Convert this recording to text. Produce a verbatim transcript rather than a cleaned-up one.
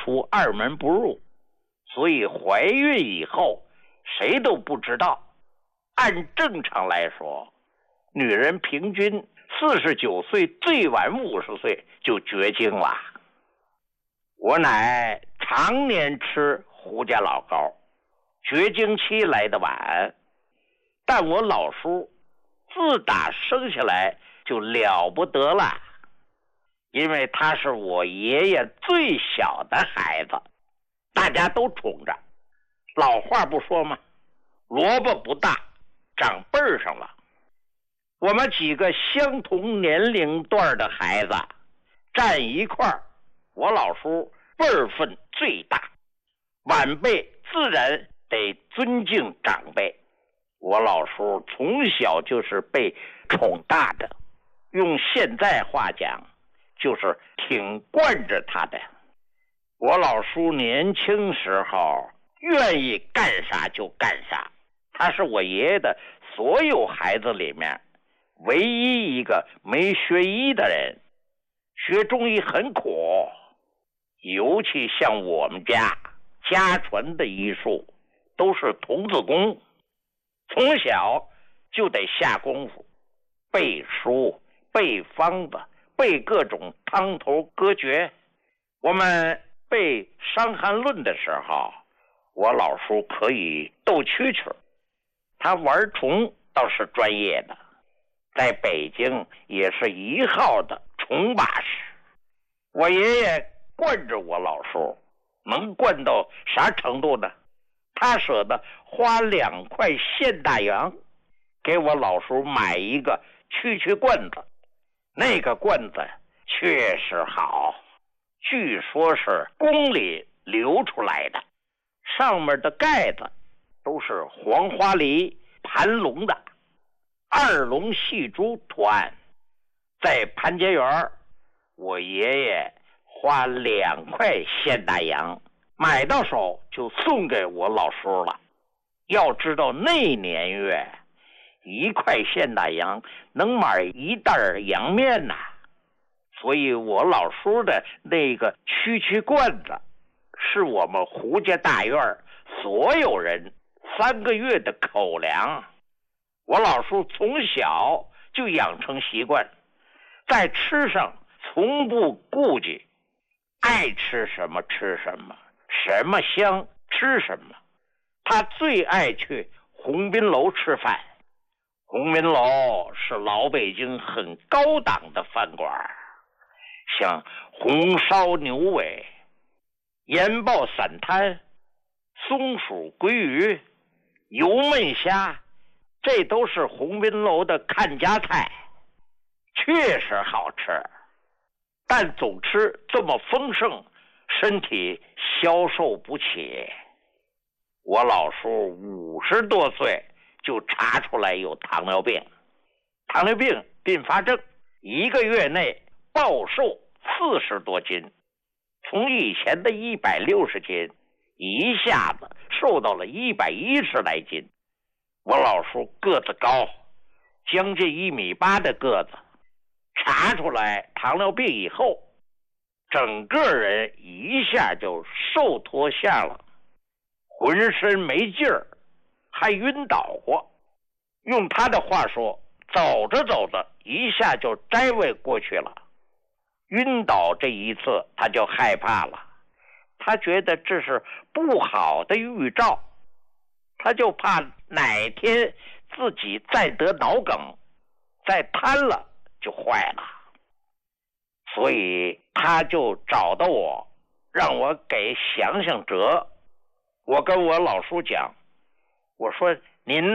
叔二门不入，所以怀孕以后谁都不知道。按正常来说，女人平均四十九岁，最晚五十岁就绝经了。我乃常年吃胡家老膏，绝经期来得晚，但我老叔自打生下来就了不得了，因为他是我爷爷最小的孩子，大家都宠着。老话不说吗？萝卜不大，长辈儿上了。我们几个相同年龄段的孩子站一块儿，我老叔辈分最大，晚辈自然得尊敬长辈。我老叔从小就是被宠大的，用现在话讲就是挺惯着他的。我老叔年轻时候愿意干啥就干啥，他是我爷爷的所有孩子里面唯一一个没学医的人。学中医很苦，尤其像我们家家传的医术都是童子功，从小就得下功夫背书背方子背各种汤头歌诀。我们背《伤寒论》的时候，我老叔可以斗蛐蛐，他玩虫倒是专业的，在北京也是一号的虫把式。我爷爷惯着我老叔，能惯到啥程度呢？他舍得花两块现大洋给我老叔买一个蛐蛐罐子，那个罐子确实好，据说是宫里流出来的，上面的盖子都是黄花梨盘龙的二龙戏珠图案。在盘结园，我爷爷花两块现大洋买到手就送给我老叔了。要知道那年月一块现大洋能买一袋洋面呐、啊，所以我老叔的那个蛐蛐罐子是我们胡家大院所有人三个月的口粮。我老叔从小就养成习惯，在吃上从不顾忌，爱吃什么吃什么，什么香吃什么。他最爱去鸿宾楼吃饭，鸿宾楼是老北京很高档的饭馆，像红烧牛尾、盐爆散摊、松鼠鲑鱼、油焖虾，这都是鸿宾楼的看家菜，确实好吃。但总吃这么丰盛，身体消受不起。我老叔五十多岁就查出来有糖尿病，糖尿病并发症，一个月内暴瘦四十多斤，从以前的一百六十斤一下子瘦到了一百一十来斤。我老叔个子高，将近一米八的个子，查出来糖尿病以后，整个人一下就瘦脱下了，浑身没劲儿，还晕倒过。用他的话说，走着走着一下就摘位过去了。晕倒这一次他就害怕了，他觉得这是不好的预兆，他就怕哪天自己再得脑梗，再瘫了就坏了。所以他就找到我，让我给想想辙。我跟我老叔讲，我说您